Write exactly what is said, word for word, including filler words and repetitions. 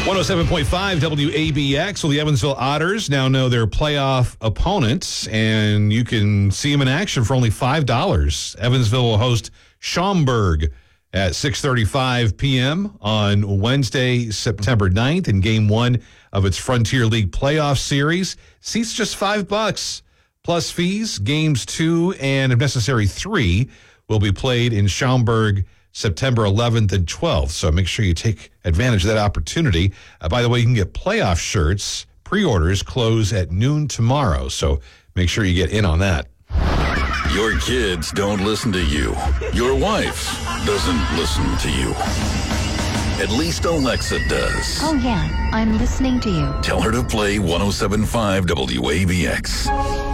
one oh seven point five W A B X. Well, the Evansville Otters now know their playoff opponents, and you can see them in action for only five dollars. Evansville will host Schaumburg at six thirty-five p.m. on Wednesday, September ninth, in game one of its Frontier League playoff series. Seats just five bucks plus fees. Games two and, if necessary, three will be played in Schaumburg September eleventh and twelfth. So make sure you take advantage of that opportunity. Uh, by the way, you can get playoff shirts. Pre-orders close at noon tomorrow. So make sure you get in on that. Your kids don't listen to you. Your wife doesn't listen to you. At least Alexa does. Oh, yeah, I'm listening to you. Tell her to play one oh seven point five W A B X.